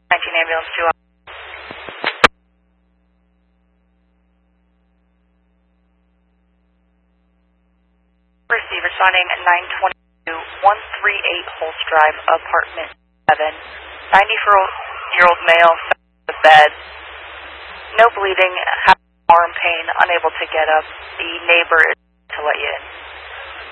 19 ambulance 2. Receive responding at 922 138 Holst Drive, apartment 7. 94-year-old male, found in the bed. No bleeding, having arm pain, unable to get up. The neighbor is to let you in.